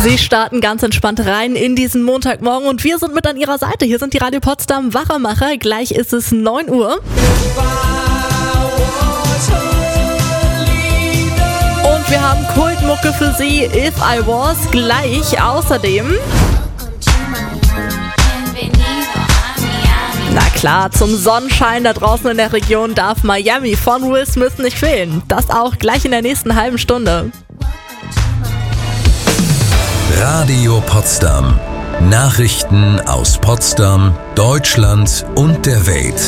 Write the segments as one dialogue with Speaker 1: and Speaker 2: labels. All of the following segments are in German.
Speaker 1: Sie starten ganz entspannt rein in diesen Montagmorgen und wir sind mit an Ihrer Seite. Hier sind die Radio Potsdam Wachermacher. Gleich ist es 9 Uhr. Und wir haben Kultmucke für Sie, If I Was, gleich. Außerdem... Na klar, zum Sonnenschein da draußen in der Region darf Miami von Will Smith nicht fehlen. Das auch gleich in der nächsten halben Stunde.
Speaker 2: Radio Potsdam. Nachrichten aus Potsdam, Deutschland und der Welt.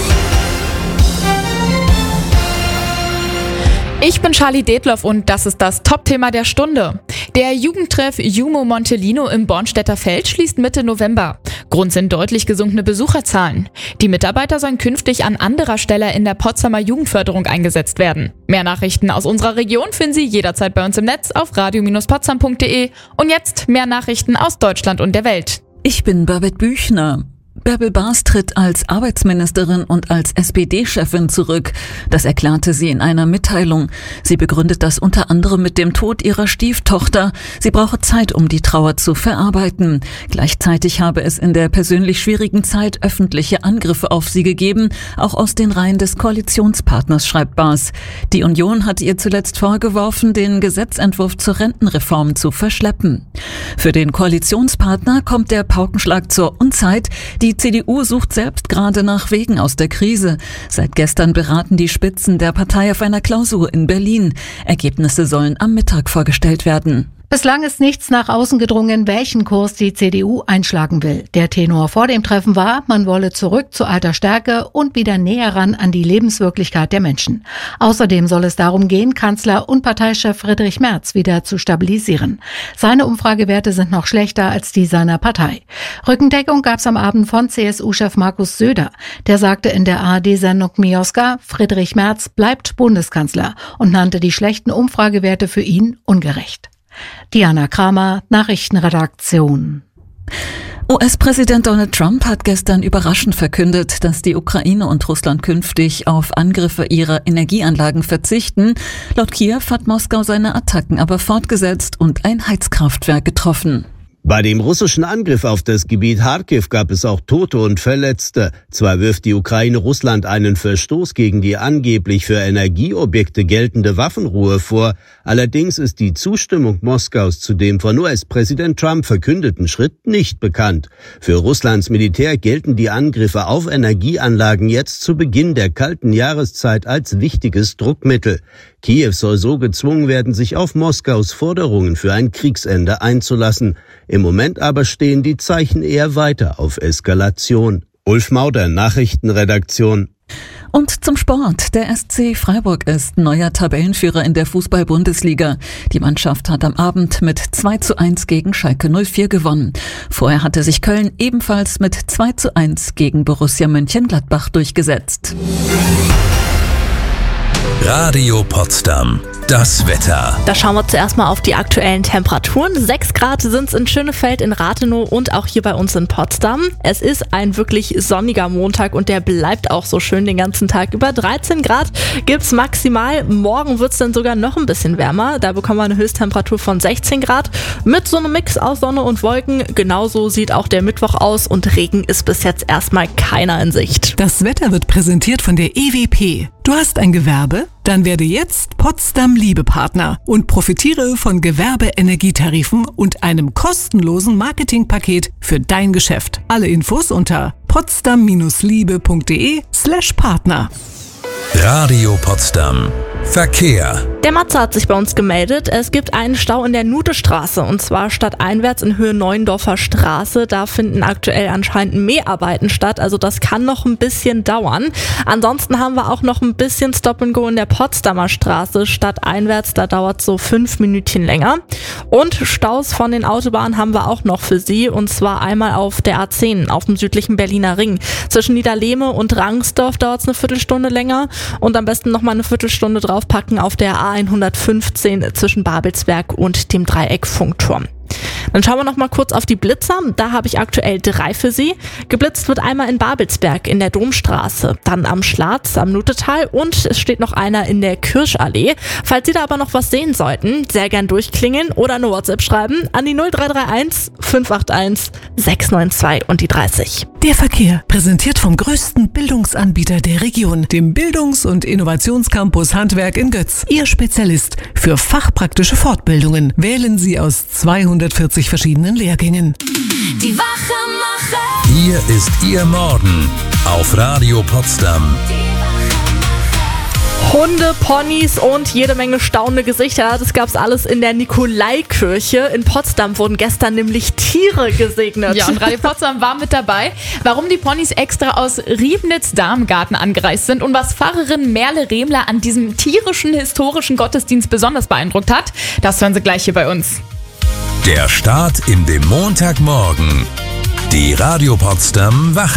Speaker 3: Ich bin Charlie Detloff und das ist das Top-Thema der Stunde. Der Jugendtreff Jumo Montelino im Bornstedter Feld schließt Mitte November. Grund sind deutlich gesunkene Besucherzahlen. Die Mitarbeiter sollen künftig an anderer Stelle in der Potsdamer Jugendförderung eingesetzt werden. Mehr Nachrichten aus unserer Region finden Sie jederzeit bei uns im Netz auf radio-potsdam.de. Und jetzt mehr Nachrichten aus Deutschland und der Welt.
Speaker 4: Ich bin Babette Büchner. Bärbel Baas tritt als Arbeitsministerin und als SPD-Chefin zurück. Das erklärte sie in einer Mitteilung. Sie begründet das unter anderem mit dem Tod ihrer Stieftochter. Sie brauche Zeit, um die Trauer zu verarbeiten. Gleichzeitig habe es in der persönlich schwierigen Zeit öffentliche Angriffe auf sie gegeben, auch aus den Reihen des Koalitionspartners, schreibt Baas. Die Union hatte ihr zuletzt vorgeworfen, den Gesetzentwurf zur Rentenreform zu verschleppen. Für den Koalitionspartner kommt der Paukenschlag zur Unzeit. Die CDU sucht selbst gerade nach Wegen aus der Krise. Seit gestern beraten die Spitzen der Partei auf einer Klausur in Berlin. Ergebnisse sollen am Mittag vorgestellt werden.
Speaker 5: Bislang ist nichts nach außen gedrungen, welchen Kurs die CDU einschlagen will. Der Tenor vor dem Treffen war, man wolle zurück zu alter Stärke und wieder näher ran an die Lebenswirklichkeit der Menschen. Außerdem soll es darum gehen, Kanzler und Parteichef Friedrich Merz wieder zu stabilisieren. Seine Umfragewerte sind noch schlechter als die seiner Partei. Rückendeckung gab es am Abend von CSU-Chef Markus Söder. Der sagte in der ARD-Sendung Mioska, Friedrich Merz bleibt Bundeskanzler und nannte die schlechten Umfragewerte für ihn ungerecht. Diana Kramer, Nachrichtenredaktion.
Speaker 4: US-Präsident Donald Trump hat gestern überraschend verkündet, dass die Ukraine und Russland künftig auf Angriffe ihrer Energieanlagen verzichten. Laut Kiew hat Moskau seine Attacken aber fortgesetzt und ein Heizkraftwerk getroffen.
Speaker 6: Bei dem russischen Angriff auf das Gebiet Charkiw gab es auch Tote und Verletzte. Zwar wirft die Ukraine Russland einen Verstoß gegen die angeblich für Energieobjekte geltende Waffenruhe vor, allerdings ist die Zustimmung Moskaus zu dem von US-Präsident Trump verkündeten Schritt nicht bekannt. Für Russlands Militär gelten die Angriffe auf Energieanlagen jetzt zu Beginn der kalten Jahreszeit als wichtiges Druckmittel. Kiew soll so gezwungen werden, sich auf Moskaus Forderungen für ein Kriegsende einzulassen. Im Moment aber stehen die Zeichen eher weiter auf Eskalation. Ulf Mauder, Nachrichtenredaktion.
Speaker 4: Und zum Sport. Der SC Freiburg ist neuer Tabellenführer in der Fußball-Bundesliga. Die Mannschaft hat am Abend mit 2:1 gegen Schalke 04 gewonnen. Vorher hatte sich Köln ebenfalls mit 2:1 gegen Borussia Mönchengladbach durchgesetzt.
Speaker 2: Radio Potsdam. Das Wetter.
Speaker 1: Da schauen wir zuerst mal auf die aktuellen Temperaturen. 6 Grad sind es in Schönefeld, in Rathenow und auch hier bei uns in Potsdam. Es ist ein wirklich sonniger Montag und der bleibt auch so schön den ganzen Tag über. 13 Grad gibt's maximal. Morgen wird's dann sogar noch ein bisschen wärmer. Da bekommen wir eine Höchsttemperatur von 16 Grad mit so einem Mix aus Sonne und Wolken. Genauso sieht auch der Mittwoch aus und Regen ist bis jetzt erstmal keiner in Sicht.
Speaker 7: Das Wetter wird präsentiert von der EWP. Du hast ein Gewerbe? Dann werde jetzt Potsdam Liebepartner und profitiere von Gewerbe-Energietarifen und einem kostenlosen Marketingpaket für dein Geschäft. Alle Infos unter potsdam-liebe.de/Partner.
Speaker 2: Radio Potsdam. Verkehr.
Speaker 1: Der Matze hat sich bei uns gemeldet. Es gibt einen Stau in der Nudestraße und zwar stadteinwärts in Höhe Neuendorfer Straße. Da finden aktuell anscheinend Mäharbeiten statt, also das kann noch ein bisschen dauern. Ansonsten haben wir auch noch ein bisschen Stop and Go in der Potsdamer Straße stadteinwärts. Da dauert so 5 Minütchen länger. Und Staus von den Autobahnen haben wir auch noch für Sie und zwar einmal auf der A10 auf dem südlichen Berliner Ring. Zwischen Niederlehme und Rangsdorf dauert es eine Viertelstunde länger und am besten nochmal eine Viertelstunde draufpacken auf der A115 zwischen Babelsberg und dem Dreieck Funkturm. Dann schauen wir noch mal kurz auf die Blitzer. Da habe ich aktuell 3 für Sie. Geblitzt wird einmal in Babelsberg in der Domstraße, dann am Schlatz, am Nutetal und es steht noch einer in der Kirschallee. Falls Sie da aber noch was sehen sollten, sehr gern durchklingeln oder eine WhatsApp schreiben an die 0331 581 692 und die 30.
Speaker 7: Der Verkehr, präsentiert vom größten Bildungsanbieter der Region, dem Bildungs- und Innovationscampus Handwerk in Götz. Ihr Spezialist für fachpraktische Fortbildungen. Wählen Sie aus 240 verschiedenen Lehrgängen.
Speaker 8: Die Wachemacher.
Speaker 2: Hier ist Ihr Morgen auf Radio Potsdam.
Speaker 1: Hunde, Ponys und jede Menge staunende Gesichter. Das gab's alles in der Nikolaikirche. In Potsdam wurden gestern nämlich Tiere gesegnet.
Speaker 3: Ja, und Radio Potsdam war mit dabei. Warum die Ponys extra aus Riebnitz-Darmgarten angereist sind und was Pfarrerin Merle Remler an diesem tierischen, historischen Gottesdienst besonders beeindruckt hat, das hören Sie gleich hier bei uns.
Speaker 2: Der Start in den Montagmorgen. Die Radio Potsdam Wache.